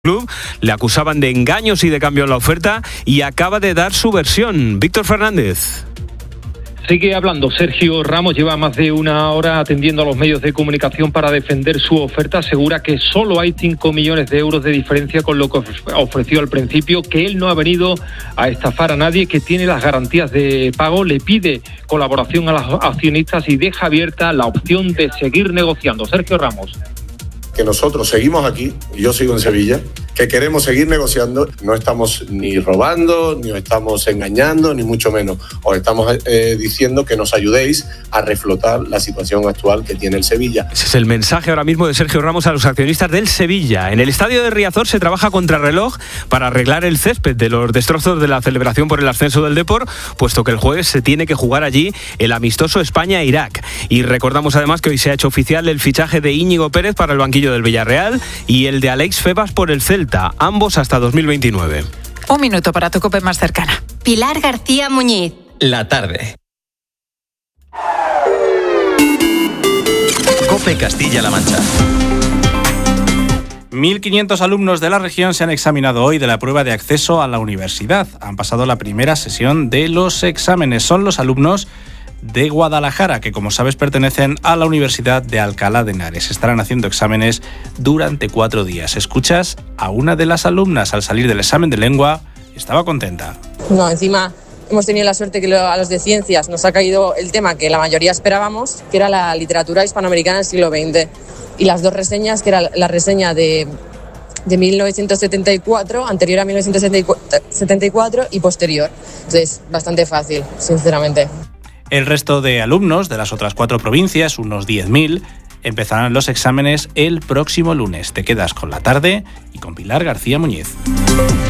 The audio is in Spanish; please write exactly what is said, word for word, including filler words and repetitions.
Club, le acusaban de engaños y de cambio en la oferta y acaba de dar su versión. Víctor Fernández. Sigue hablando Sergio Ramos, lleva más de una hora atendiendo a los medios de comunicación para defender su oferta. Asegura que solo hay cinco millones de euros de diferencia con lo que ofreció al principio, que él no ha venido a estafar a nadie, que tiene las garantías de pago, le pide colaboración a los accionistas y deja abierta la opción de seguir negociando. Sergio Ramos. Que nosotros seguimos aquí, yo sigo en Sevilla, que queremos seguir negociando, no estamos ni robando, ni os estamos engañando, ni mucho menos. Os estamos eh, diciendo que nos ayudéis a reflotar la situación actual que tiene el Sevilla. Ese es el mensaje ahora mismo de Sergio Ramos a los accionistas del Sevilla. En el estadio de Riazor se trabaja contrarreloj para arreglar el césped de los destrozos de la celebración por el ascenso del Depor, puesto que el jueves se tiene que jugar allí el amistoso España-Irak. Y recordamos además que hoy se ha hecho oficial el fichaje de Íñigo Pérez para el banquillo del Villarreal y el de Alex Febas por el Celta, ambos hasta dos mil veintinueve. Un minuto para tu COPE más cercana. Pilar García Muñiz. La tarde. COPE Castilla-La Mancha. mil quinientos alumnos de la región se han examinado hoy de la prueba de acceso a la universidad. Han pasado la primera sesión de los exámenes. Son los alumnos de Guadalajara, que como sabes pertenecen a la Universidad de Alcalá de Henares. Estarán haciendo exámenes durante cuatro días. Escuchas a una de las alumnas al salir del examen de lengua. Estaba contenta. No, encima hemos tenido la suerte que a los de ciencias nos ha caído el tema que la mayoría esperábamos, que era la literatura hispanoamericana del siglo veinte. Y las dos reseñas, que era la reseña de, de mil novecientos setenta y cuatro, anterior a mil novecientos setenta y cuatro y posterior. Entonces, bastante fácil, sinceramente. El resto de alumnos de las otras cuatro provincias, unos diez mil, empezarán los exámenes el próximo lunes. Te quedas con La Tarde y con Pilar García Muñiz.